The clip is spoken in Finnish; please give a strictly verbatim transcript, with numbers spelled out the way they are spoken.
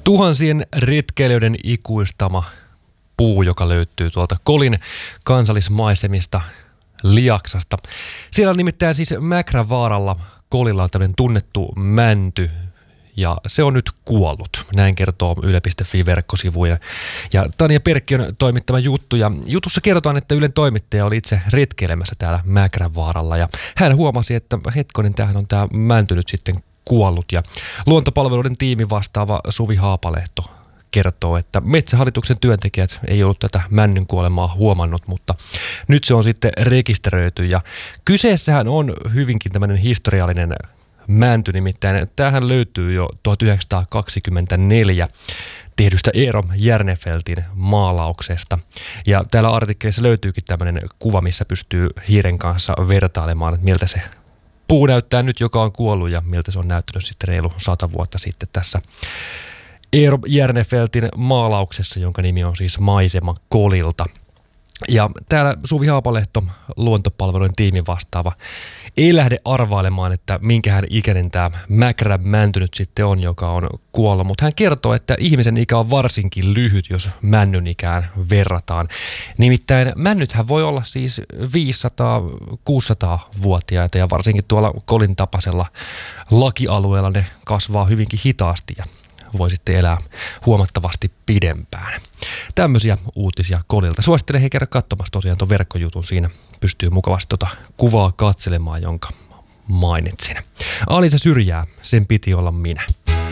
Tuhansien retkeilijöiden ikuistama puu, joka löytyy tuolta Kolin kansallismaisemista Liaksasta. Siellä on nimittäin siis Mäkrävaaralla Kolilla on tämmöinen tunnettu mänty, ja se on nyt kuollut. Näin kertoo yle piste fi-verkkosivu. Ja, ja Tanja Perkkiön toimittama juttu. Ja jutussa kerrotaan, että Ylen toimittaja oli itse retkeilemässä täällä Mäkrävaaralla. Ja hän huomasi, että hetkonen, tämähän on tämä mänty nyt sitten kuollut. Ja luontopalveluiden tiimi vastaava Suvi Haapalehto kertoo, että Metsähallituksen työntekijät ei ollut tätä männyn kuolemaa huomannut, mutta nyt se on sitten rekisteröity. Ja kyseessähän on hyvinkin tämmöinen historiallinen mänty, nimittäin tämähän löytyy jo tuhatyhdeksänsataakaksikymmentäneljä tehdystä Eero Järnefeltin maalauksesta. Ja täällä artikkelissa löytyykin tämmöinen kuva, missä pystyy hiiren kanssa vertailemaan, että miltä se puu näyttää nyt, joka on kuollut, ja miltä se on näyttänyt sitten reilu sata vuotta sitten tässä Eero Järnefeltin maalauksessa, jonka nimi on siis Maisema Kolilta. Ja täällä Suvi Haapalehto, luontopalvelujen tiimin vastaava, ei lähde arvailemaan, että minkähän ikäinen tämä mäkränmänty nyt sitten on, joka on kuollut. Mutta hän kertoo, että ihmisen ikä on varsinkin lyhyt, jos männyn ikään verrataan. Nimittäin männythän voi olla siis viisisataa-kuusisataa-vuotiaita, ja varsinkin tuolla Kolin tapaisella lakialueella ne kasvaa hyvinkin hitaasti ja voi sitten elää huomattavasti pidempään. Tämmöisiä uutisia Kolilta. Suosittelen he kerran katsomassa tosiaan tuon verkkojutun. Siinä pystyy mukavasti tuota kuvaa katselemaan, jonka mainitsin. Alisa Syrjää, sen piti olla minä.